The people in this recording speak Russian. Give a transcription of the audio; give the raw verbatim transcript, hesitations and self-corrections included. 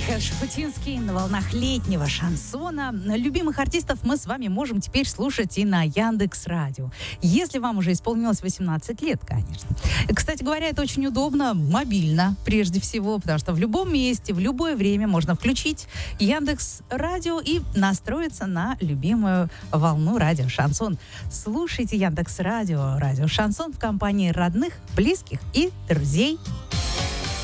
Шуфутинский на волнах летнего шансона. Любимых артистов мы с вами можем теперь слушать и на Яндекс.Радио. Если вам уже исполнилось восемнадцать лет, конечно. Кстати говоря, это очень удобно, мобильно прежде всего, потому что в любом месте, в любое время можно включить Яндекс.Радио и настроиться на любимую волну радио Шансон. Слушайте Яндекс.Радио, радио Шансон в компании родных, близких и друзей.